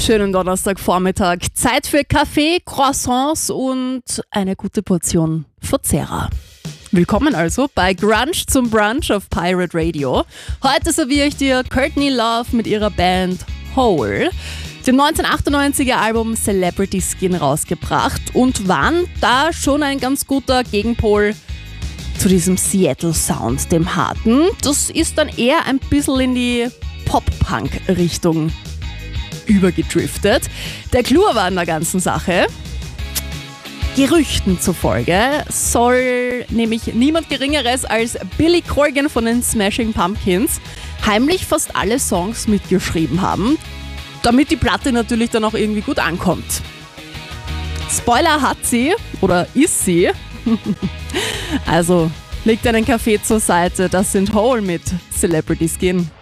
Schönen Donnerstagvormittag. Zeit für Kaffee, Croissants und eine gute Portion Verzehrer. Willkommen also bei Grunge zum Brunch auf Pirate Radio. Heute serviere ich dir Courtney Love mit ihrer Band Hole, dem 1998er Album Celebrity Skin rausgebracht und waren da schon ein ganz guter Gegenpol zu diesem Seattle Sound, dem harten. Das ist dann eher ein bisschen in die Pop-Punk-Richtung übergedriftet. Der Clou war an der ganzen Sache: Gerüchten zufolge soll nämlich niemand Geringeres als Billy Corgan von den Smashing Pumpkins heimlich fast alle Songs mitgeschrieben haben, damit die Platte natürlich dann auch irgendwie gut ankommt. Spoiler hat sie, oder ist sie. Also leg deinen Kaffee zur Seite, das sind Hole mit Celebrity Skin.